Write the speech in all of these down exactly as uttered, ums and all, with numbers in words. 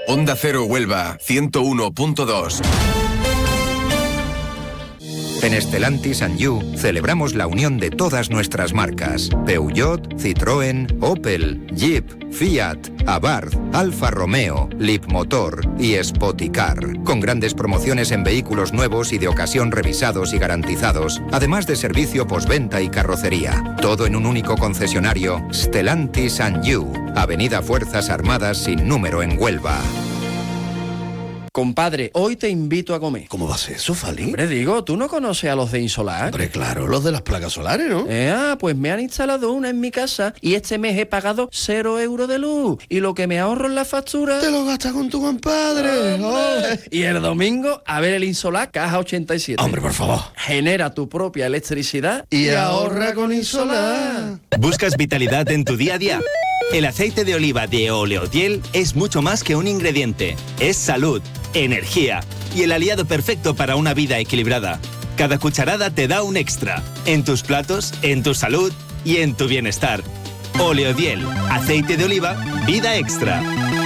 Onda Cero Huelva, ciento uno punto dos. En Stellantis and You celebramos la unión de todas nuestras marcas. Peugeot, Citroën, Opel, Jeep, Fiat, Abarth, Alfa Romeo, Leapmotor y Spoticar. Con grandes promociones en vehículos nuevos y de ocasión revisados y garantizados. Además de servicio postventa y carrocería. Todo en un único concesionario. Stellantis and You. Avenida Fuerzas Armadas sin número en Huelva. Compadre, hoy te invito a comer. ¿Cómo va a ser eso, Fali? Hombre, digo, ¿tú no conoces a los de Insolar? Hombre, claro, los de las placas solares, ¿no? Eh, ah, pues me han instalado una en mi casa y este mes he pagado cero euros de luz. Y lo que me ahorro en la factura... ¡Te lo gastas con tu compadre! ¡Oh! Y el domingo, a ver el Insolar Caja ochenta y siete. ¡Hombre, por favor! Genera tu propia electricidad y, y ahorra con Insolar. ¿Buscas vitalidad en tu día a día? El aceite de oliva de Oleodiel es mucho más que un ingrediente. Es salud, energía y el aliado perfecto para una vida equilibrada. Cada cucharada te da un extra. En tus platos, en tu salud y en tu bienestar. Oleodiel, aceite de oliva, vida extra.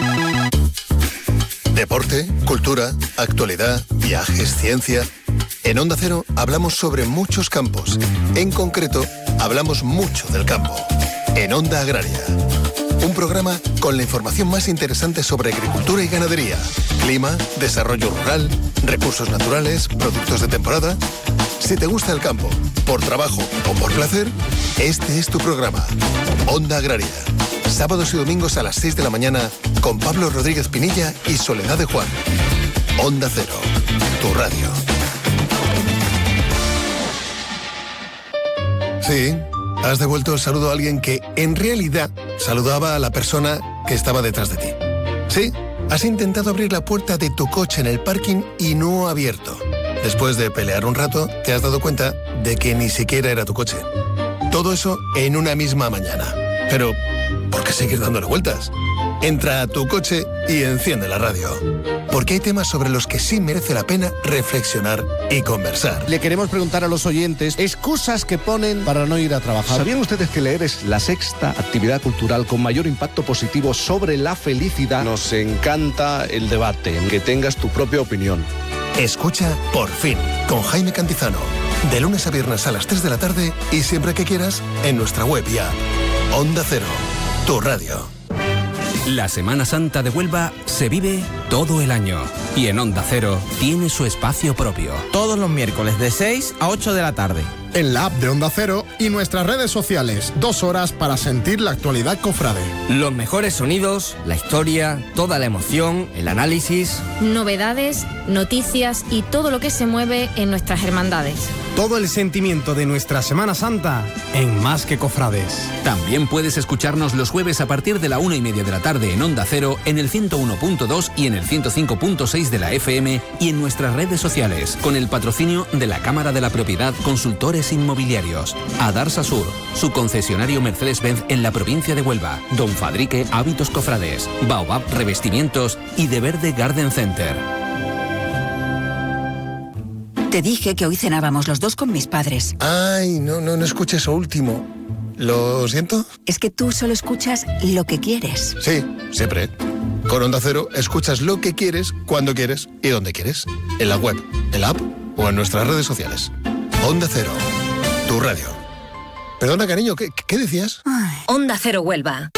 Deporte, cultura, actualidad, viajes, ciencia... En Onda Cero hablamos sobre muchos campos. En concreto, hablamos mucho del campo. En Onda Agraria. Un programa con la información más interesante sobre agricultura y ganadería, clima, desarrollo rural, recursos naturales, productos de temporada. Si te gusta el campo, por trabajo o por placer, este es tu programa. Onda Agraria. Sábados y domingos a las seis de la mañana con Pablo Rodríguez Pinilla y Soledad de Juan. Onda Cero, tu radio. Sí, has devuelto el saludo a alguien que, en realidad, saludaba a la persona que estaba detrás de ti. Sí, has intentado abrir la puerta de tu coche en el parking y no ha abierto. Después de pelear un rato, te has dado cuenta de que ni siquiera era tu coche. Todo eso en una misma mañana. Pero, ¿por qué seguir dándole vueltas? Entra a tu coche y enciende la radio. Porque hay temas sobre los que sí merece la pena reflexionar y conversar. Le queremos preguntar a los oyentes excusas que ponen para no ir a trabajar. ¿Sabían ustedes que leer es la sexta actividad cultural con mayor impacto positivo sobre la felicidad? Nos encanta el debate, que tengas tu propia opinión. Escucha Por Fin, con Jaime Cantizano. De lunes a viernes a las tres de la tarde y siempre que quieras en nuestra web y app. Onda Cero, tu radio. La Semana Santa de Huelva se vive todo el año y en Onda Cero tiene su espacio propio. Todos los miércoles de seis a ocho de la tarde. En la app de Onda Cero y nuestras redes sociales. Dos horas para sentir la actualidad cofrade. Los mejores sonidos, la historia, toda la emoción, el análisis. Novedades, noticias y todo lo que se mueve en nuestras hermandades. Todo el sentimiento de nuestra Semana Santa en Más que Cofrades. También puedes escucharnos los jueves a partir de la una y media de la tarde en Onda Cero, en el ciento uno punto dos y en el ciento cinco punto seis de la F M y en nuestras redes sociales, con el patrocinio de la Cámara de la Propiedad Consultores Inmobiliarios, Adarsa Sur, su concesionario Mercedes-Benz en la provincia de Huelva, Don Fadrique Hábitos Cofrades, Baobab Revestimientos y De Verde Garden Center. Te dije que hoy cenábamos los dos con mis padres. Ay, no, no, no escuché eso último. ¿Lo siento? Es que tú solo escuchas lo que quieres. Sí, siempre. Con Onda Cero escuchas lo que quieres, cuando quieres y donde quieres. En la web, en la app o en nuestras redes sociales. Onda Cero, tu radio. Perdona, cariño, ¿qué, qué decías? Ay. Onda Cero Huelva.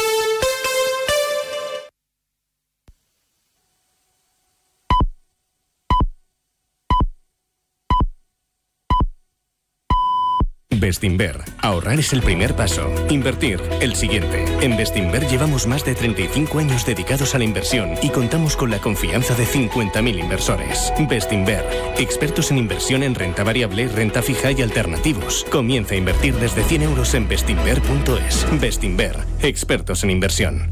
Bestinver. Ahorrar es el primer paso. Invertir, el siguiente. En Bestinver llevamos más de treinta y cinco años dedicados a la inversión y contamos con la confianza de cincuenta mil inversores. Bestinver. Expertos en inversión en renta variable, renta fija y alternativos. Comienza a invertir desde cien euros en bestinver punto es. Bestinver. Expertos en inversión.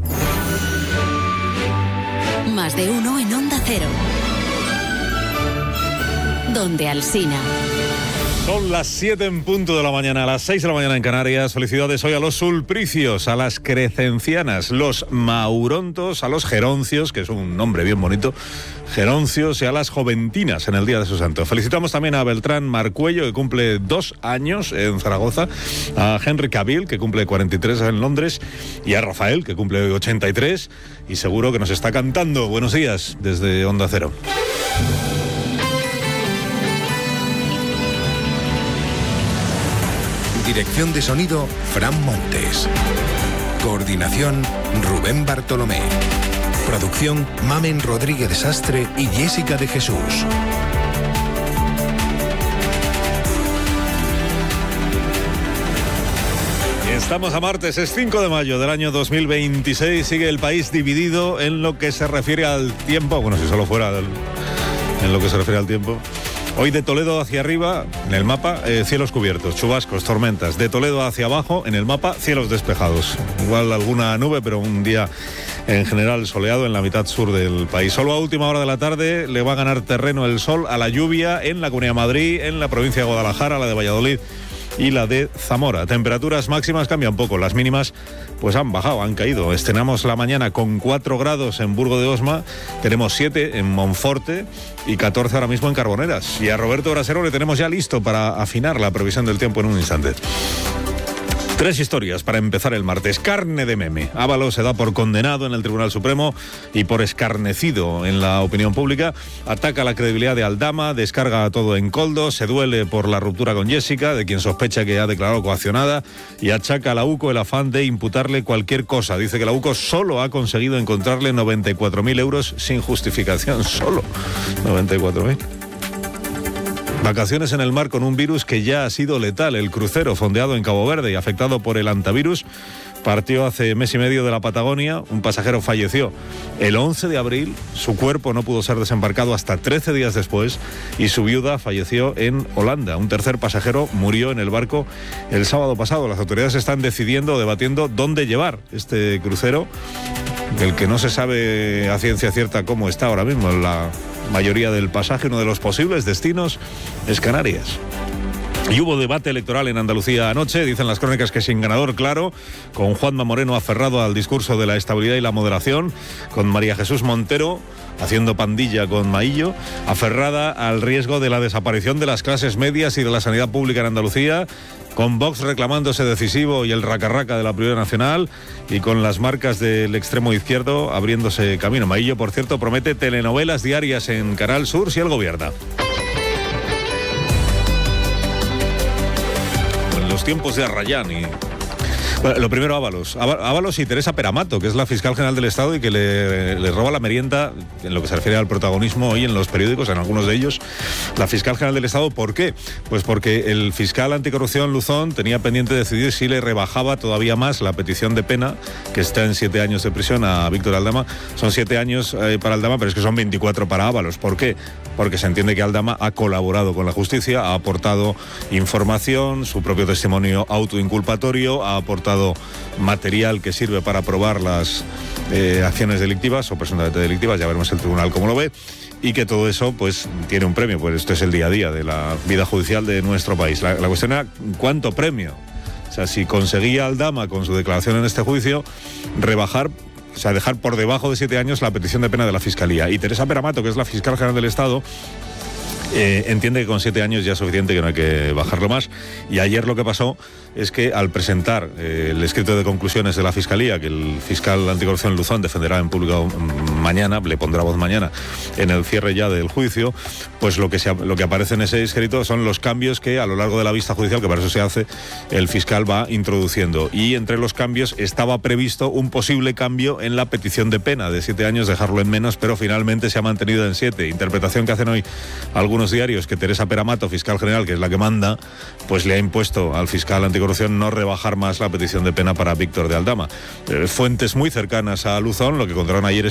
Más de uno en Onda Cero. Donde Alsina. Son las siete en punto de la mañana, a las seis de la mañana en Canarias. Felicidades hoy a los sulpricios, a las crecencianas, los maurontos, a los geroncios, que es un nombre bien bonito, geroncios, y a las joventinas en el día de su santo. Felicitamos también a Beltrán Marcuello, que cumple dos años en Zaragoza, a Henry Cavill, que cumple cuarenta y tres en Londres, y a Rafael, que cumple ochenta y tres, y seguro que nos está cantando. Buenos días desde Onda Cero. Dirección de sonido, Fran Montes. Coordinación, Rubén Bartolomé. Producción, Mamen Rodríguez Sastre y Jessica de Jesús. Estamos a martes, es cinco de mayo del año dos mil veintiséis. Sigue el país dividido en lo que se refiere al tiempo. Bueno, si solo fuera del, en lo que se refiere al tiempo. Hoy de Toledo hacia arriba, en el mapa, eh, cielos cubiertos, chubascos, tormentas. De Toledo hacia abajo, en el mapa, cielos despejados. Igual alguna nube, pero un día en general soleado en la mitad sur del país. Solo a última hora de la tarde le va a ganar terreno el sol a la lluvia en la Comunidad de Madrid, en la provincia de Guadalajara, la de Valladolid y la de Zamora. Temperaturas máximas cambian poco, las mínimas pues han bajado, han caído. Estrenamos la mañana con cuatro grados en Burgo de Osma, tenemos siete en Monforte y catorce ahora mismo en Carboneras. Y a Roberto Brasero le tenemos ya listo para afinar la previsión del tiempo en un instante. Tres historias para empezar el martes. Carne de meme. Ábalos se da por condenado en el Tribunal Supremo y por escarnecido en la opinión pública. Ataca la credibilidad de Aldama, descarga todo en Coldo, se duele por la ruptura con Jessica, de quien sospecha que ha declarado coaccionada, y achaca a la UCO el afán de imputarle cualquier cosa. Dice que la UCO solo ha conseguido encontrarle noventa y cuatro mil euros sin justificación. Solo noventa y cuatro mil. Vacaciones en el mar con un virus que ya ha sido letal. El crucero fondeado en Cabo Verde y afectado por el antivirus partió hace mes y medio de la Patagonia. Un pasajero falleció el once de abril, su cuerpo no pudo ser desembarcado hasta trece días después y su viuda falleció en Holanda. Un tercer pasajero murió en el barco el sábado pasado. Las autoridades están decidiendo, debatiendo dónde llevar este crucero, del que no se sabe a ciencia cierta cómo está ahora mismo. La mayoría del pasaje, uno de los posibles destinos es Canarias. Y hubo debate electoral en Andalucía anoche, dicen las crónicas que sin ganador claro, con Juanma Moreno aferrado al discurso de la estabilidad y la moderación, con María Jesús Montero haciendo pandilla con Maillo, aferrada al riesgo de la desaparición de las clases medias y de la sanidad pública en Andalucía, con Vox reclamándose decisivo y el racarraca de la Prioridad Nacional, y con las marcas del extremo izquierdo abriéndose camino. Maillo, por cierto, promete telenovelas diarias en Canal Sur si él gobierna. En los tiempos de Arrayán y... Bueno, lo primero, Ábalos. Ábalos y Teresa Peramato, que es la fiscal general del Estado y que le, le roba la merienda en lo que se refiere al protagonismo hoy en los periódicos, en algunos de ellos. La fiscal general del Estado, ¿por qué? Pues porque el fiscal anticorrupción Luzón tenía pendiente decidir si le rebajaba todavía más la petición de pena, que está en siete años de prisión, a Víctor Aldama. Son siete años eh, para Aldama, pero es que son veinticuatro para Ábalos. ¿Por qué? Porque se entiende que Aldama ha colaborado con la justicia, ha aportado información, su propio testimonio autoinculpatorio, ha aportado material que sirve para probar las eh, acciones delictivas o presuntamente delictivas, ya veremos el tribunal cómo lo ve, y que todo eso pues tiene un premio, pues esto es el día a día de la vida judicial de nuestro país. La, la cuestión era cuánto premio, o sea, si conseguía Aldama con su declaración en este juicio rebajar, o sea, dejar por debajo de siete años la petición de pena de la Fiscalía. Y Teresa Peramato, que es la fiscal general del Estado, Eh, entiende que con siete años ya es suficiente, que no hay que bajarlo más. Y ayer lo que pasó es que al presentar eh, el escrito de conclusiones de la Fiscalía, que el fiscal anticorrupción Luzón defenderá en público mañana, le pondrá voz mañana en el cierre ya del juicio, pues lo que, se, lo que aparece en ese escrito son los cambios que a lo largo de la vista judicial, que para eso se hace, el fiscal va introduciendo. Y entre los cambios estaba previsto un posible cambio en la petición de pena, de siete años dejarlo en menos, pero finalmente se ha mantenido en siete. Interpretación que hacen hoy algunos diarios, que Teresa Peramato, fiscal general, que es la que manda, pues le ha impuesto al fiscal anticorrupción no rebajar más la petición de pena para Víctor de Aldama. Eh, fuentes muy cercanas a Luzón lo que contaron ayer es que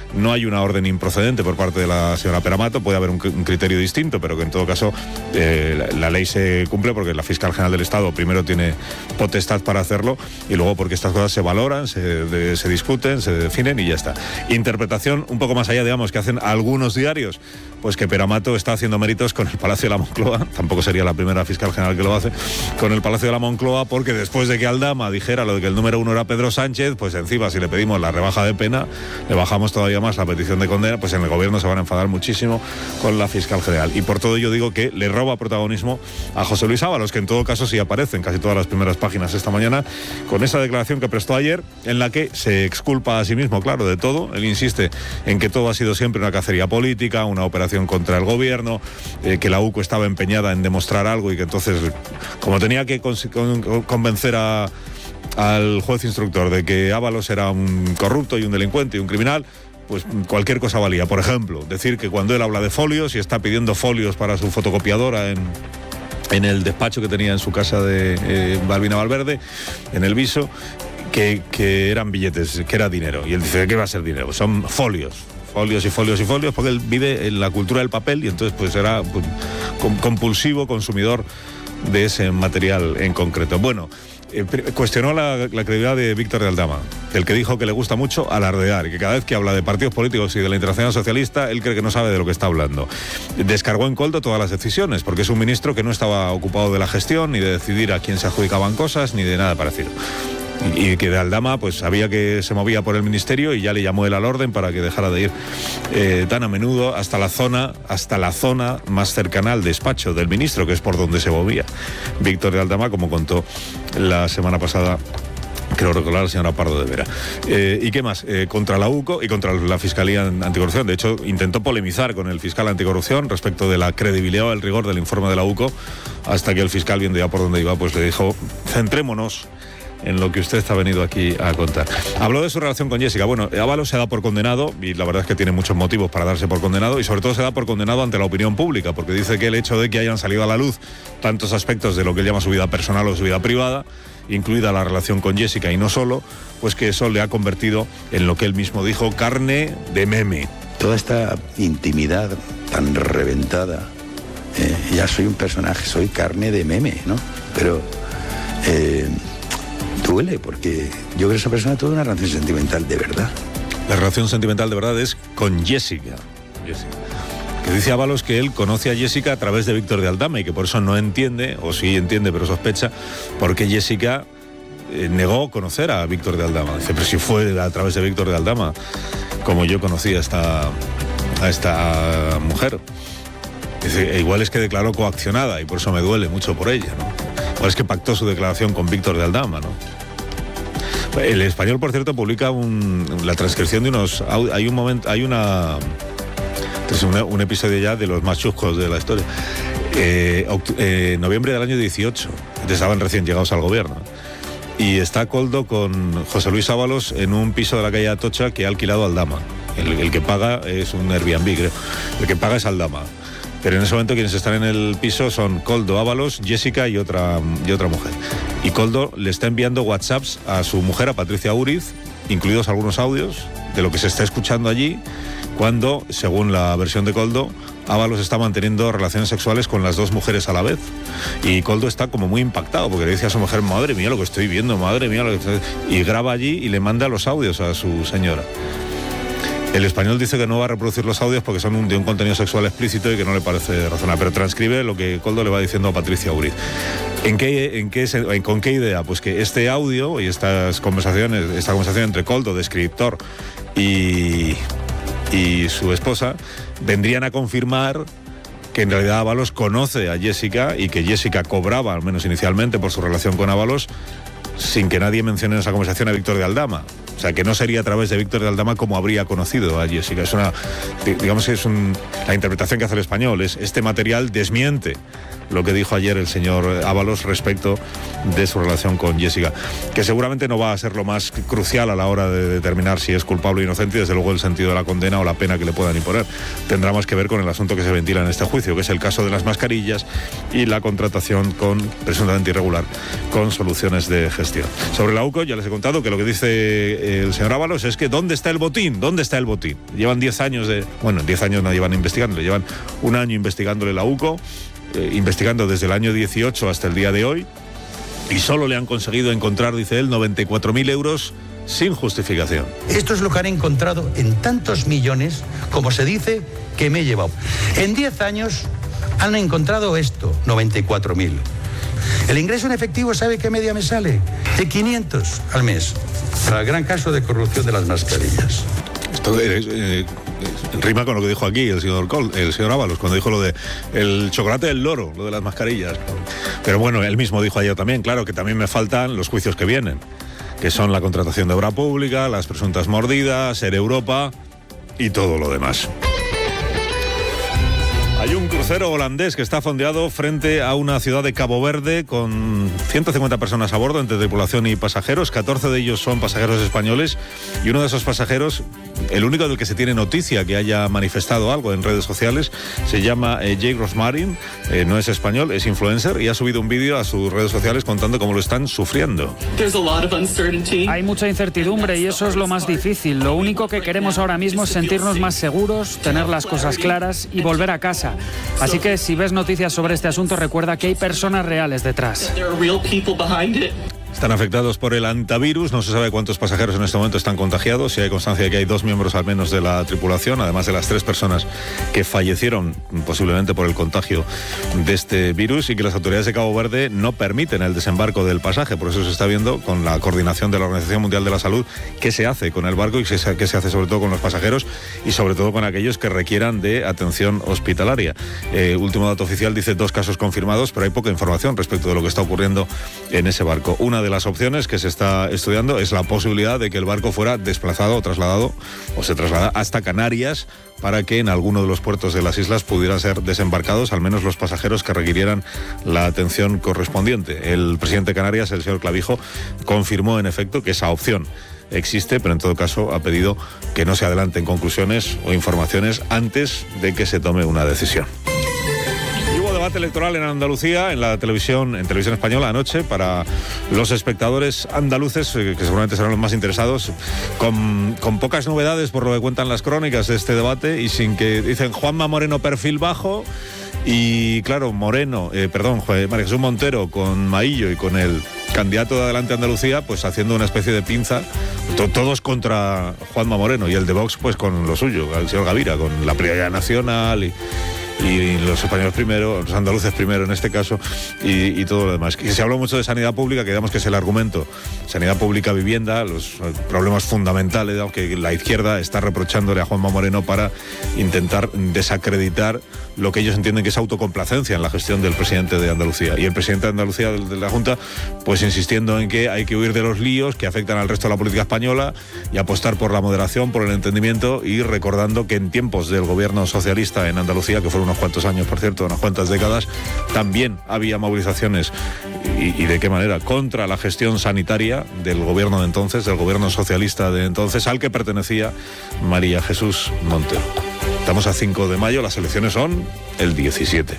no hay una orden improcedente por parte de la señora Peramato, puede haber un, un criterio distinto, pero que en todo caso eh, la, la ley se cumple porque la fiscal general del Estado primero tiene potestad para hacerlo y luego porque estas cosas se valoran, se, de, se discuten, se definen y ya está. Interpretación un poco más allá, digamos, que hacen algunos diarios, pues que Peramato está haciendo méritos con el Palacio de la Moncloa, tampoco sería la primera fiscal general que lo hace, con el Palacio de la Moncloa, porque después de que Aldama dijera lo de que el número uno era Pedro Sánchez, pues encima si le pedimos la rebaja de pena, le bajamos todavía más la petición de condena, pues en el gobierno se van a enfadar muchísimo con la fiscal general. Y por todo ello digo que le roba protagonismo a José Luis Ábalos, que en todo caso sí aparece en casi todas las primeras páginas esta mañana, con esa declaración que prestó ayer, en la que se exculpa a sí mismo, claro, de todo. Él insiste en que todo ha sido siempre una cacería política, una operación contra el gobierno, eh, que la U C O estaba empeñada en demostrar algo y que entonces, como tenía que con, con, convencer a, al juez instructor de que Ábalos era un corrupto y un delincuente y un criminal, pues cualquier cosa valía. Por ejemplo, decir que cuando él habla de folios y está pidiendo folios para su fotocopiadora en, en el despacho que tenía en su casa de eh, Balbina Valverde, en el Viso, que, que eran billetes, que era dinero. Y él dice, ¿qué va a ser dinero? Pues son folios. Folios y folios y folios, porque él vive en la cultura del papel y entonces pues era pues, compulsivo consumidor de ese material en concreto. Bueno, eh, cuestionó la, la credibilidad de Víctor de Aldama, el que dijo que le gusta mucho alardear y que cada vez que habla de partidos políticos y de la Internacional Socialista, él cree que no sabe de lo que está hablando. Descargó en Koldo todas las decisiones, porque es un ministro que no estaba ocupado de la gestión, ni de decidir a quién se adjudicaban cosas, ni de nada parecido. Y que de Aldama pues sabía que se movía por el ministerio y ya le llamó él al orden para que dejara de ir eh, tan a menudo hasta la zona hasta la zona más cercana al despacho del ministro, que es por donde se movía Víctor de Aldama, como contó la semana pasada, creo recordar, la señora Pardo de Vera. Eh, ¿Y qué más? Eh, contra la U C O y contra la Fiscalía Anticorrupción. De hecho, intentó polemizar con el fiscal anticorrupción respecto de la credibilidad o el rigor del informe de la U C O, hasta que el fiscal, viendo ya por dónde iba, pues le dijo, centrémonos en lo que usted ha venido aquí a contar. Habló de su relación con Jessica. Bueno, Ábalos se da por condenado, y la verdad es que tiene muchos motivos para darse por condenado, y sobre todo se da por condenado ante la opinión pública, porque dice que el hecho de que hayan salido a la luz tantos aspectos de lo que él llama su vida personal o su vida privada, incluida la relación con Jessica y no solo, pues que eso le ha convertido en lo que él mismo dijo, carne de meme. Toda esta intimidad tan reventada, eh, ya soy un personaje, soy carne de meme, ¿no? Pero eh, duele, porque yo creo que esa persona tuvo una relación sentimental de verdad. La relación sentimental de verdad es con Jessica. Jessica. Que dice Ábalos que él conoce a Jessica a través de Víctor de Aldama y que por eso no entiende, o sí entiende pero sospecha, por qué Jessica eh, negó conocer a Víctor de Aldama. Dice, pero si fue a través de Víctor de Aldama como yo conocí a esta, a esta mujer. Dice, igual es que declaró coaccionada y por eso me duele mucho por ella, ¿no? Igual es que pactó su declaración con Víctor de Aldama, ¿no? El Español, por cierto, publica un, la transcripción de unos... Hay un momento, hay una... Es un, un episodio ya de los más chuscos de la historia. Eh, eh, noviembre del año dieciocho, estaban recién llegados al gobierno. Y está Koldo con José Luis Ábalos en un piso de la calle Atocha que ha alquilado Aldama. El, el que paga es un Airbnb, creo. El que paga es Aldama. Pero en ese momento quienes están en el piso son Koldo, Ábalos, Jessica y otra, y otra mujer. Y Koldo le está enviando WhatsApps a su mujer, a Patricia Uriz, incluidos algunos audios de lo que se está escuchando allí, cuando, según la versión de Koldo, Ábalos está manteniendo relaciones sexuales con las dos mujeres a la vez. Y Koldo está como muy impactado, porque le dice a su mujer, madre mía lo que estoy viendo, madre mía lo que estoy... Y graba allí y le manda los audios a su señora. El Español dice que no va a reproducir los audios porque son un, de un contenido sexual explícito y que no le parece razonable, pero transcribe lo que Koldo le va diciendo a Patricia Uriz. ¿En qué, en qué, en, ¿Con qué idea? Pues que este audio y estas conversaciones, esta conversación entre Koldo, de escritor, y, y su esposa, vendrían a confirmar que en realidad Ábalos conoce a Jessica y que Jessica cobraba, al menos inicialmente, por su relación con Ábalos, sin que nadie mencione en esa conversación a Víctor de Aldama. O sea, que no sería a través de Víctor de Aldama como habría conocido a Jessica. Es una, digamos que es un, la interpretación que hace el Español. Es, este material desmiente lo que dijo ayer el señor Ábalos respecto de su relación con Jessica, que seguramente no va a ser lo más crucial a la hora de determinar si es culpable o inocente, y desde luego el sentido de la condena o la pena que le puedan imponer tendrá más que ver con el asunto que se ventila en este juicio, que es el caso de las mascarillas y la contratación con presuntamente irregular con soluciones de gestión. Sobre la UCO ya les he contado que lo que dice el señor Ábalos es que ¿dónde está el botín? ¿Dónde está el botín? Llevan diez años de... Bueno, diez años no llevan investigándole, llevan un año investigándole la UCO, eh, investigando desde el año dieciocho hasta el día de hoy, y solo le han conseguido encontrar, dice él, noventa y cuatro mil euros sin justificación. Esto es lo que han encontrado en tantos millones, como se dice, que me he llevado. En diez años han encontrado esto, noventa y cuatro mil. El ingreso en efectivo, ¿sabe qué media me sale? De quinientos al mes. Para el gran caso de corrupción de las mascarillas. Esto eh, eh, rima con lo que dijo aquí el señor Col, el señor Ábalos, cuando dijo lo de el chocolate del loro, lo de las mascarillas. Pero bueno, él mismo dijo ayer también, claro, que también me faltan los juicios que vienen, que son la contratación de obra pública, las presuntas mordidas, Air Europa y todo lo demás. Hay un crucero holandés que está fondeado frente a una ciudad de Cabo Verde con ciento cincuenta personas a bordo, entre tripulación y pasajeros. catorce de ellos son pasajeros españoles, y uno de esos pasajeros, el único del que se tiene noticia que haya manifestado algo en redes sociales, se llama eh, Jake Rosmarin, eh, no es español, es influencer, y ha subido un vídeo a sus redes sociales contando cómo lo están sufriendo. Hay mucha incertidumbre y eso es lo más difícil. Lo único que queremos ahora mismo es sentirnos más seguros, tener las cosas claras y volver a casa. Así que si ves noticias sobre este asunto, recuerda que hay personas reales detrás. Están afectados por el antivirus, no se sabe cuántos pasajeros en este momento están contagiados, si hay constancia de que hay dos miembros al menos de la tripulación, además de las tres personas que fallecieron posiblemente por el contagio de este virus, y que las autoridades de Cabo Verde no permiten el desembarco del pasaje. Por eso se está viendo con la coordinación de la Organización Mundial de la Salud qué se hace con el barco y qué se hace sobre todo con los pasajeros y sobre todo con aquellos que requieran de atención hospitalaria. Eh, último dato oficial dice dos casos confirmados, pero hay poca información respecto de lo que está ocurriendo en ese barco. Una de las opciones que se está estudiando es la posibilidad de que el barco fuera desplazado o trasladado o se traslada hasta Canarias para que en alguno de los puertos de las islas pudieran ser desembarcados al menos los pasajeros que requirieran la atención correspondiente. El presidente de Canarias, el señor Clavijo, confirmó en efecto que esa opción existe, pero en todo caso ha pedido que no se adelanten conclusiones o informaciones antes de que se tome una decisión. Debate electoral en Andalucía, en la televisión, en televisión española anoche, para los espectadores andaluces, que seguramente serán los más interesados, con, con pocas novedades por lo que cuentan las crónicas de este debate, y sin que dicen Juanma Moreno perfil bajo, y claro, Moreno, eh, perdón, María Jesús Montero con Maillo y con el candidato de Adelante Andalucía, pues haciendo una especie de pinza, to- todos contra Juanma Moreno, y el de Vox pues con lo suyo, el señor Gavira, con la prioridad nacional y y los españoles primero, los andaluces primero en este caso, y, y todo lo demás. Y se habló mucho de sanidad pública, que digamos que es el argumento, sanidad pública, vivienda, los problemas fundamentales, digamos, que la izquierda está reprochándole a Juanma Moreno para intentar desacreditar lo que ellos entienden que es autocomplacencia en la gestión del presidente de Andalucía. Y el presidente de Andalucía, de la Junta, pues insistiendo en que hay que huir de los líos que afectan al resto de la política española y apostar por la moderación, por el entendimiento, y recordando que en tiempos del gobierno socialista en Andalucía, que fueron unos cuantos años, por cierto, unas cuantas décadas, también había movilizaciones, y, y de qué manera, contra la gestión sanitaria del gobierno de entonces, del gobierno socialista de entonces, al que pertenecía María Jesús Montero. Estamos a cinco de mayo, las elecciones son el diecisiete.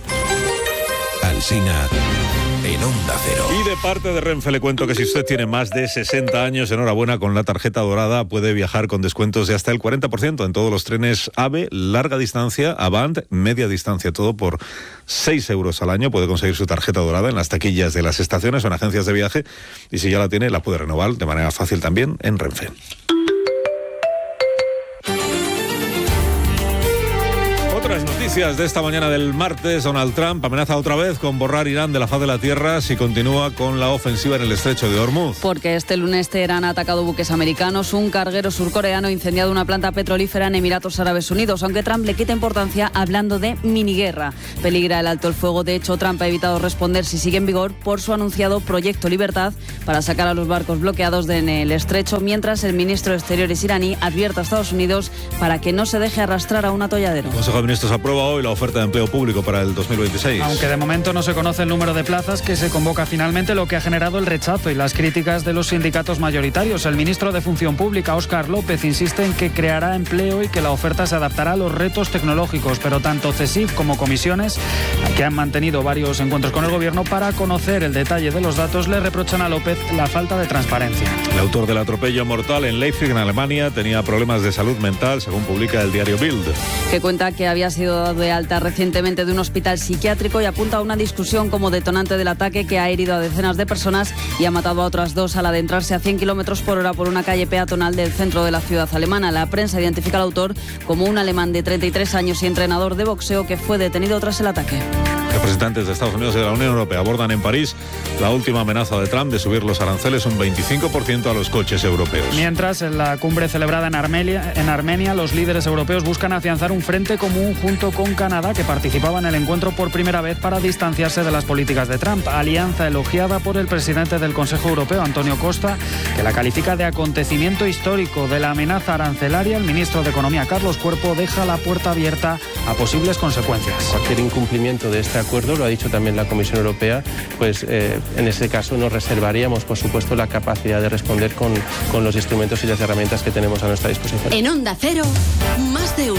Alsina en Onda Cero. Y de parte de Renfe le cuento que si usted tiene más de sesenta años, enhorabuena, con la tarjeta dorada puede viajar con descuentos de hasta el cuarenta por ciento en todos los trenes AVE, larga distancia, Avant, media distancia, todo por seis euros al año. Puede conseguir su tarjeta dorada en las taquillas de las estaciones o en agencias de viaje, y si ya la tiene, la puede renovar de manera fácil también en Renfe. Otras noticias de esta mañana del martes: Donald Trump amenaza otra vez con borrar Irán de la faz de la tierra si continúa con la ofensiva en el estrecho de Hormuz. Porque este lunes Teherán ha atacado buques americanos, un carguero surcoreano ha incendiado una planta petrolífera en Emiratos Árabes Unidos, aunque Trump le quita importancia hablando de miniguerra. Peligra el alto el fuego. De hecho, Trump ha evitado responder si sigue en vigor por su anunciado Proyecto Libertad para sacar a los barcos bloqueados en el estrecho, mientras el ministro de Exteriores iraní advierte a Estados Unidos para que no se deje arrastrar a un atolladero. El Consejo de Ministros Esto se aprueba hoy la oferta de empleo público para el dos mil veintiséis. Aunque de momento no se conoce el número de plazas que se convoca finalmente, lo que ha generado el rechazo y las críticas de los sindicatos mayoritarios. El ministro de Función Pública, Óscar López, insiste en que creará empleo y que la oferta se adaptará a los retos tecnológicos, pero tanto CESIF como comisiones, que han mantenido varios encuentros con el gobierno para conocer el detalle de los datos, le reprochan a López la falta de transparencia. El autor del atropello mortal en Leipzig, en Alemania, tenía problemas de salud mental, según publica el diario Bild. Que cuenta que había sido dado de alta recientemente de un hospital psiquiátrico y apunta a una discusión como detonante del ataque que ha herido a decenas de personas y ha matado a otras dos al adentrarse a cien kilómetros por hora por una calle peatonal del centro de la ciudad alemana. La prensa identifica al autor como un alemán de treinta y tres años y entrenador de boxeo que fue detenido tras el ataque. Representantes de Estados Unidos y de la Unión Europea abordan en París la última amenaza de Trump de subir los aranceles un veinticinco por ciento a los coches europeos. Mientras, en la cumbre celebrada en Armenia, en Armenia, los líderes europeos buscan afianzar un frente común junto con Canadá, que participaba en el encuentro por primera vez para distanciarse de las políticas de Trump. Alianza elogiada por el presidente del Consejo Europeo, Antonio Costa, que la califica de acontecimiento histórico. De la amenaza arancelaria, el ministro de Economía, Carlos Cuerpo, deja la puerta abierta a posibles consecuencias. Cualquier incumplimiento de este acuerdo, lo ha dicho también la Comisión Europea, pues eh, en ese caso nos reservaríamos, por supuesto, la capacidad de responder con, con los instrumentos y las herramientas que tenemos a nuestra disposición. En Onda Cero, más de uno.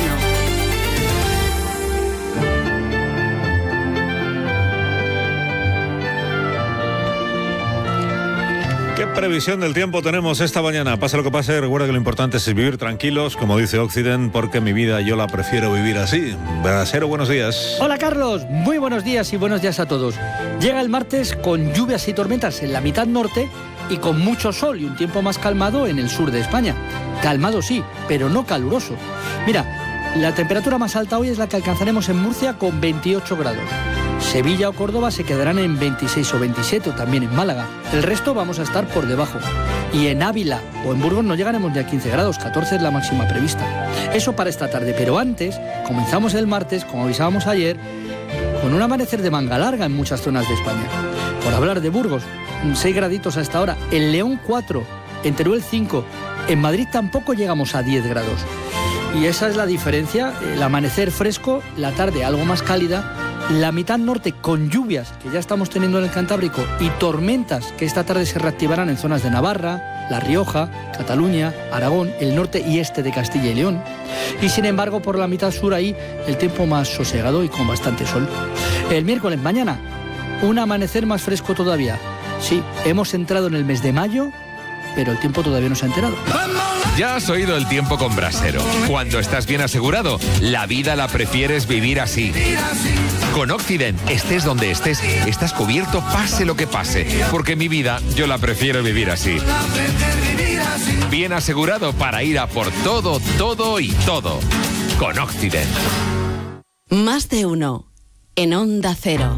¿Qué previsión del tiempo tenemos esta mañana? Pase lo que pase, recuerda que lo importante es vivir tranquilos, como dice Occident, porque mi vida yo la prefiero vivir así. Brasero, buenos días. Hola Carlos, muy buenos días y buenos días a todos. Llega el martes con lluvias y tormentas en la mitad norte y con mucho sol y un tiempo más calmado en el sur de España. Calmado sí, pero no caluroso. Mira, la temperatura más alta hoy es la que alcanzaremos en Murcia con veintiocho grados. Sevilla o Córdoba se quedarán en veintiséis o veintisiete, o también en Málaga. El resto vamos a estar por debajo. Y en Ávila o en Burgos no llegaremos ni a quince grados, catorce es la máxima prevista. Eso para esta tarde, pero antes comenzamos el martes, como avisábamos ayer, con un amanecer de manga larga en muchas zonas de España. Por hablar de Burgos, seis graditos a esta hora, en León cuatro, en Teruel cinco, en Madrid tampoco llegamos a diez grados. Y esa es la diferencia, el amanecer fresco, la tarde algo más cálida, la mitad norte con lluvias que ya estamos teniendo en el Cantábrico y tormentas que esta tarde se reactivarán en zonas de Navarra, La Rioja, Cataluña, Aragón, el norte y este de Castilla y León. Y sin embargo por la mitad sur ahí el tiempo más sosegado y con bastante sol. El miércoles mañana un amanecer más fresco todavía. Sí, hemos entrado en el mes de mayo, pero el tiempo todavía no se ha enterado. Ya has oído el tiempo con Brasero. Cuando estás bien asegurado, la vida la prefieres vivir así. Con Occident, estés donde estés, estás cubierto pase lo que pase. Porque mi vida, yo la prefiero vivir así. Bien asegurado para ir a por todo, todo y todo. Con Occident. Más de uno. En Onda Cero.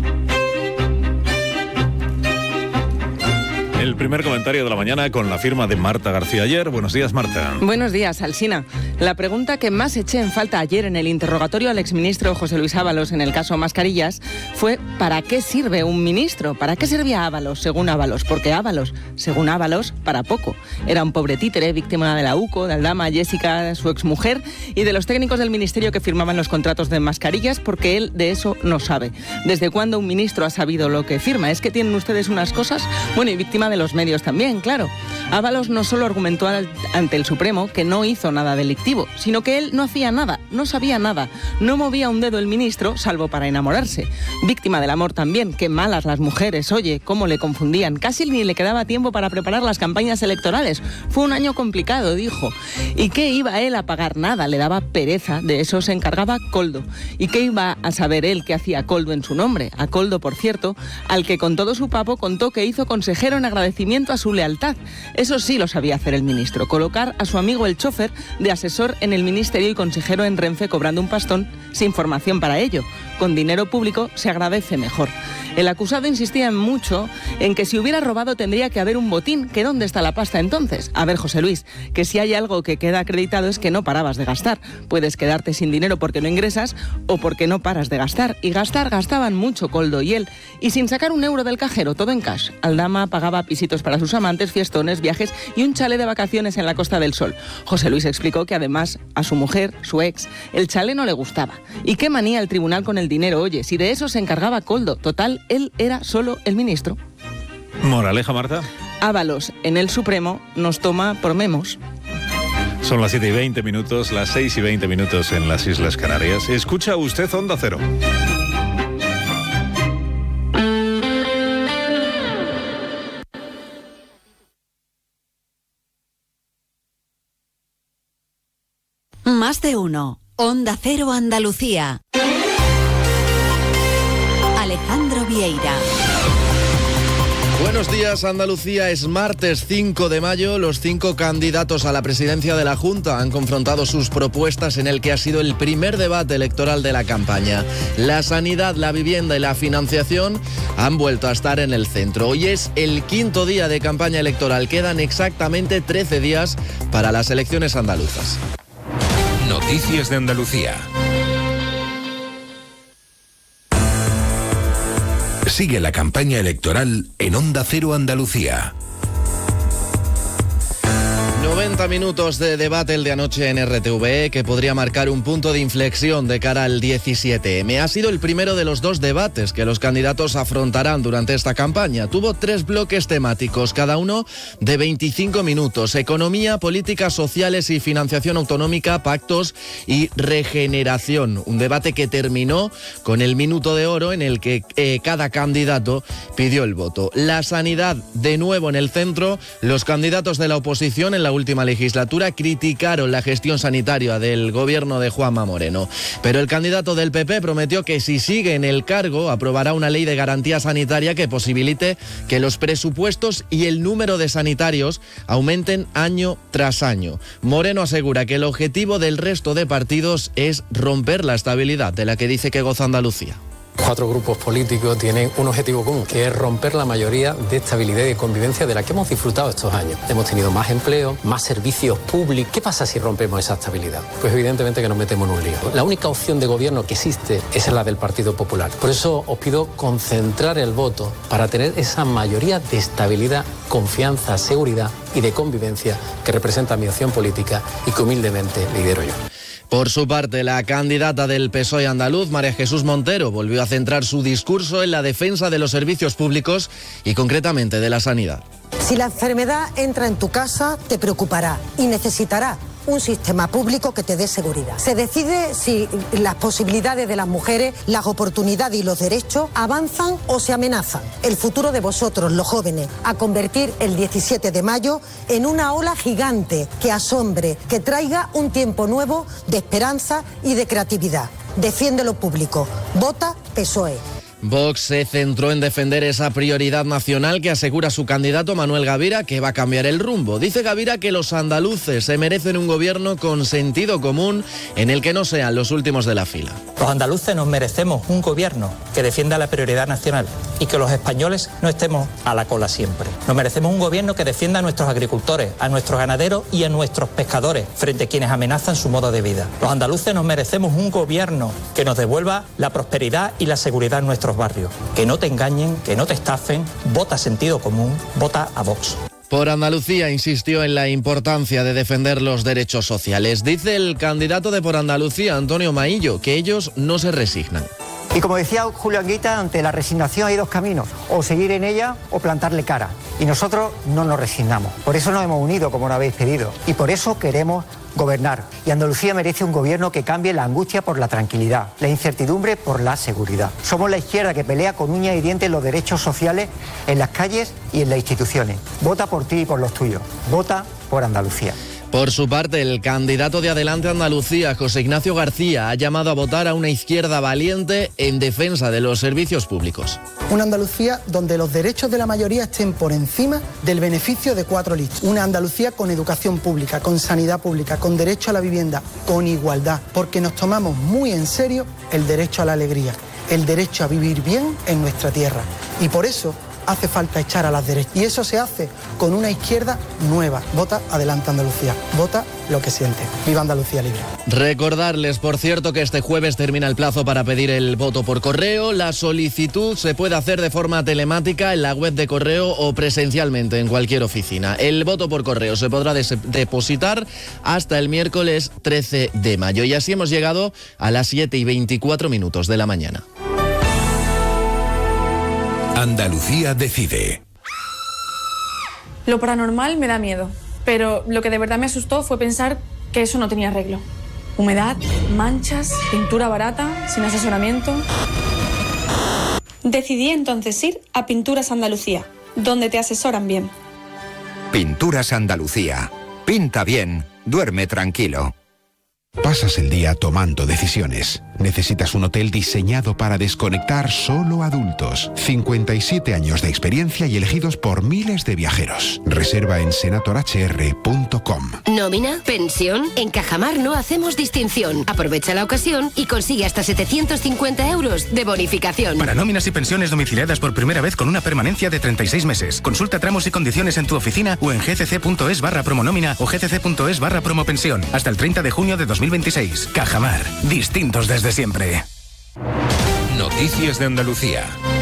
El primer comentario de la mañana con la firma de Marta García Ayer. Buenos días, Marta. Buenos días, Alsina. La pregunta que más eché en falta ayer en el interrogatorio al exministro José Luis Ábalos en el caso Mascarillas fue ¿para qué sirve un ministro? ¿Para qué servía Ábalos, según Ábalos? Porque Ábalos, según Ábalos, para poco. Era un pobre títere, víctima de la UCO, de Aldama, Jessica, su exmujer, y de los técnicos del ministerio que firmaban los contratos de mascarillas, porque él de eso no sabe. ¿Desde cuándo un ministro ha sabido lo que firma? ¿Es que tienen ustedes unas cosas? Bueno, y víctima de los medios también, claro. Ábalos no solo argumentó al, ante el Supremo que no hizo nada delictivo, sino que él no hacía nada, no sabía nada, no movía un dedo el ministro, salvo para enamorarse. Víctima del amor también, qué malas las mujeres, oye, cómo le confundían. Casi ni le quedaba tiempo para preparar las campañas electorales. Fue un año complicado, dijo. ¿Y qué iba él a pagar? Nada, le daba pereza, de eso se encargaba Coldo. ¿Y qué iba a saber él que hacía Coldo en su nombre? A Coldo, por cierto, al que con todo su papo contó que hizo consejero en agradecimiento a su lealtad. Eso sí lo sabía hacer el ministro, colocar a su amigo el chofer de asesor en el ministerio y consejero en Renfe cobrando un pastón sin formación para ello. Con dinero público se agradece mejor. El acusado insistía mucho en que si hubiera robado tendría que haber un botín, que ¿dónde está la pasta entonces? A ver, José Luis, que si hay algo que queda acreditado es que no parabas de gastar. Puedes quedarte sin dinero porque no ingresas o porque no paras de gastar. Y gastar, gastaban mucho Coldo y él. Y sin sacar un euro del cajero, todo en cash. Aldama pagaba requisitos para sus amantes, fiestones, viajes y un chalet de vacaciones en la Costa del Sol. José Luis explicó que además a su mujer, su ex, el chalet no le gustaba. Y qué manía el tribunal con el dinero, oye, si de eso se encargaba Koldo. Total, él era solo el ministro. Moraleja, Marta. Ábalos en el Supremo nos toma por memos. Son las siete y veinte minutos, las seis y veinte minutos en las Islas Canarias. Escucha usted Onda Cero. Más de uno. Onda Cero Andalucía. Alejandro Vieira. Buenos días, Andalucía. Es martes cinco de mayo. Los cinco candidatos a la presidencia de la Junta han confrontado sus propuestas en el que ha sido el primer debate electoral de la campaña. La sanidad, la vivienda y la financiación han vuelto a estar en el centro. Hoy es el quinto día de campaña electoral. Quedan exactamente trece días para las elecciones andaluzas. Noticias de Andalucía. Sigue la campaña electoral en Onda Cero Andalucía. noventa minutos de debate el de anoche en R T V E que podría marcar un punto de inflexión de cara al diecisiete eme. Ha sido el primero de los dos debates que los candidatos afrontarán durante esta campaña. Tuvo tres bloques temáticos, cada uno de veinticinco minutos. Economía, políticas sociales y financiación autonómica, pactos y regeneración. Un debate que terminó con el minuto de oro en el que eh, cada candidato pidió el voto. La sanidad de nuevo en el centro. Los candidatos de la oposición en la última legislatura criticaron la gestión sanitaria del gobierno de Juanma Moreno. Pero el candidato del P P prometió que si sigue en el cargo aprobará una ley de garantía sanitaria que posibilite que los presupuestos y el número de sanitarios aumenten año tras año. Moreno asegura que el objetivo del resto de partidos es romper la estabilidad de la que dice que goza Andalucía. Cuatro grupos políticos tienen un objetivo común, que es romper la mayoría de estabilidad y de convivencia de la que hemos disfrutado estos años. Hemos tenido más empleo, más servicios públicos. ¿Qué pasa si rompemos esa estabilidad? Pues evidentemente que nos metemos en un lío. La única opción de gobierno que existe es la del Partido Popular. Por eso os pido concentrar el voto para tener esa mayoría de estabilidad, confianza, seguridad y de convivencia que representa mi opción política y que humildemente lidero yo. Por su parte, la candidata del P S O E andaluz, María Jesús Montero, volvió a centrar su discurso en la defensa de los servicios públicos y concretamente de la sanidad. Si la enfermedad entra en tu casa, te preocupará y necesitará un sistema público que te dé seguridad. Se decide si las posibilidades de las mujeres, las oportunidades y los derechos avanzan o se amenazan. El futuro de vosotros, los jóvenes, a convertir el diecisiete de mayo en una ola gigante que asombre, que traiga un tiempo nuevo de esperanza y de creatividad. Defiende lo público. Vota P S O E. Vox se centró en defender esa prioridad nacional que asegura su candidato Manuel Gavira, que va a cambiar el rumbo. Dice Gavira que los andaluces se merecen un gobierno con sentido común en el que no sean los últimos de la fila. Los andaluces nos merecemos un gobierno que defienda la prioridad nacional y que los españoles no estemos a la cola siempre. Nos merecemos un gobierno que defienda a nuestros agricultores, a nuestros ganaderos y a nuestros pescadores frente a quienes amenazan su modo de vida. Los andaluces nos merecemos un gobierno que nos devuelva la prosperidad y la seguridad en nuestros barrios. Que no te engañen, que no te estafen, vota sentido común, vota a Vox. Por Andalucía insistió en la importancia de defender los derechos sociales. Dice el candidato de Por Andalucía, Antonio Maillo, que ellos no se resignan. Y como decía Julio Anguita, ante la resignación hay dos caminos, o seguir en ella o plantarle cara. Y nosotros no nos resignamos. Por eso nos hemos unido, como nos habéis pedido. Y por eso queremos gobernar. Y Andalucía merece un gobierno que cambie la angustia por la tranquilidad, la incertidumbre por la seguridad. Somos la izquierda que pelea con uñas y dientes los derechos sociales en las calles y en las instituciones. Vota por ti y por los tuyos. Vota por Andalucía. Por su parte, el candidato de Adelante Andalucía, José Ignacio García, ha llamado a votar a una izquierda valiente en defensa de los servicios públicos. Una Andalucía donde los derechos de la mayoría estén por encima del beneficio de cuatro listos. Una Andalucía con educación pública, con sanidad pública, con derecho a la vivienda, con igualdad, porque nos tomamos muy en serio el derecho a la alegría, el derecho a vivir bien en nuestra tierra. Y por eso hace falta echar a las derechas. Y eso se hace con una izquierda nueva. Vota Adelante Andalucía. Vota lo que siente. ¡Viva Andalucía Libre! Recordarles, por cierto, que este jueves termina el plazo para pedir el voto por correo. La solicitud se puede hacer de forma telemática en la web de correo o presencialmente en cualquier oficina. El voto por correo se podrá des- depositar hasta el miércoles trece de mayo. Y así hemos llegado a las siete y veinticuatro minutos de la mañana. Andalucía decide. Lo paranormal me da miedo, pero lo que de verdad me asustó fue pensar que eso no tenía arreglo. Humedad, manchas, pintura barata, sin asesoramiento. Decidí entonces ir a Pinturas Andalucía, donde te asesoran bien. Pinturas Andalucía. Pinta bien, duerme tranquilo. Pasas el día tomando decisiones. Necesitas un hotel diseñado para desconectar solo adultos. cincuenta y siete años de experiencia y elegidos por miles de viajeros. Reserva en senator h r punto com. ¿Nómina? ¿Pensión? En Cajamar no hacemos distinción. Aprovecha la ocasión y consigue hasta setecientos cincuenta euros de bonificación. Para nóminas y pensiones domiciliadas por primera vez con una permanencia de treinta y seis meses. Consulta tramos y condiciones en tu oficina o en gcc.es barra promonómina o gcc.es barra promopensión. Hasta el treinta de junio de dos mil veintiséis. Cajamar. Distintos desde siempre. Noticias de Andalucía.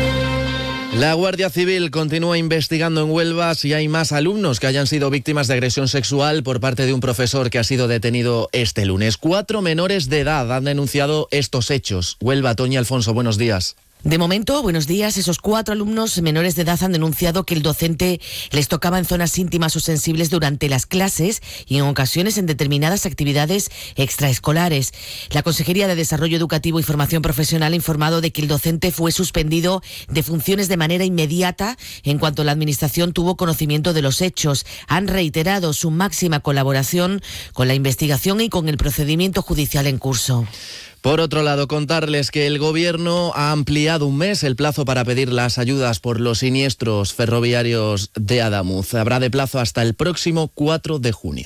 La Guardia Civil continúa investigando en Huelva si hay más alumnos que hayan sido víctimas de agresión sexual por parte de un profesor que ha sido detenido este lunes. Cuatro menores de edad han denunciado estos hechos. Huelva, Toñi Alfonso, buenos días. De momento, buenos días, esos cuatro alumnos menores de edad han denunciado que el docente les tocaba en zonas íntimas o sensibles durante las clases y en ocasiones en determinadas actividades extraescolares. La Consejería de Desarrollo Educativo y Formación Profesional ha informado de que el docente fue suspendido de funciones de manera inmediata en cuanto la Administración tuvo conocimiento de los hechos. Han reiterado su máxima colaboración con la investigación y con el procedimiento judicial en curso. Por otro lado, contarles que el Gobierno ha ampliado un mes el plazo para pedir las ayudas por los siniestros ferroviarios de Adamuz. Habrá de plazo hasta el próximo cuatro de junio.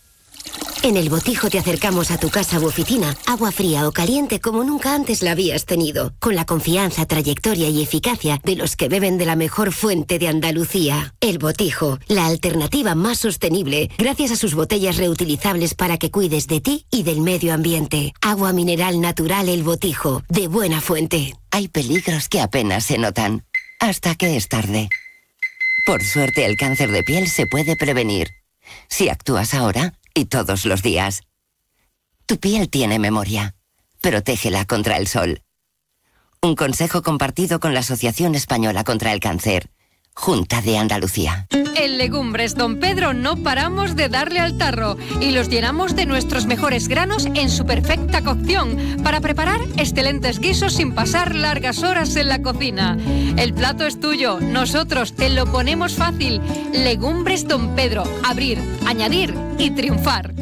En El Botijo te acercamos a tu casa u oficina, agua fría o caliente como nunca antes la habías tenido, con la confianza, trayectoria y eficacia de los que beben de la mejor fuente de Andalucía. El Botijo, la alternativa más sostenible, gracias a sus botellas reutilizables para que cuides de ti y del medio ambiente. Agua mineral natural El Botijo, de buena fuente. Hay peligros que apenas se notan, hasta que es tarde. Por suerte, el cáncer de piel se puede prevenir. Si actúas ahora y todos los días. Tu piel tiene memoria. Protégela contra el sol. Un consejo compartido con la Asociación Española contra el Cáncer. Junta de Andalucía. En Legumbres Don Pedro no paramos de darle al tarro y los llenamos de nuestros mejores granos en su perfecta cocción para preparar excelentes guisos sin pasar largas horas en la cocina. El plato es tuyo, nosotros te lo ponemos fácil. Legumbres Don Pedro, abrir, añadir y triunfar.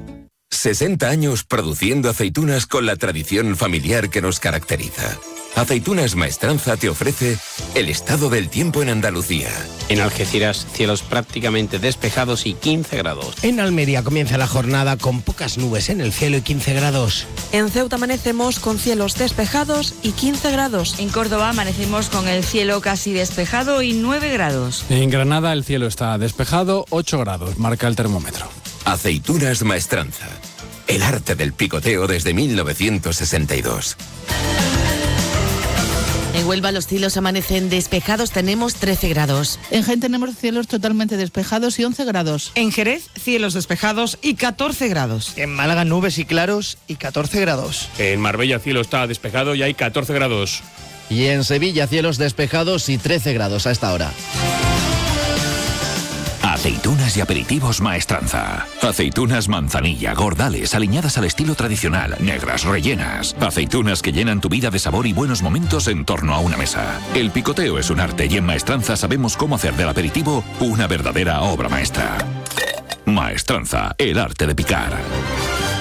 sesenta años produciendo aceitunas con la tradición familiar que nos caracteriza. Aceitunas Maestranza te ofrece el estado del tiempo en Andalucía. En Algeciras, cielos prácticamente despejados y quince grados. En Almería comienza la jornada con pocas nubes en el cielo y quince grados. En Ceuta amanecemos con cielos despejados y quince grados. En Córdoba amanecemos con el cielo casi despejado y nueve grados. En Granada el cielo está despejado, ocho grados, marca el termómetro. Aceitunas Maestranza. El arte del picoteo desde mil novecientos sesenta y dos. En Huelva los cielos amanecen despejados, tenemos trece grados. En Jaén tenemos cielos totalmente despejados y once grados. En Jerez, cielos despejados y catorce grados. En Málaga, nubes y claros y catorce grados. En Marbella, cielo está despejado y hay catorce grados. Y en Sevilla, cielos despejados y trece grados a esta hora. Aceitunas y aperitivos Maestranza. Aceitunas manzanilla, gordales, aliñadas al estilo tradicional, negras, rellenas. Aceitunas que llenan tu vida de sabor y buenos momentos en torno a una mesa. El picoteo es un arte y en Maestranza sabemos cómo hacer del aperitivo una verdadera obra maestra. Maestranza, el arte de picar.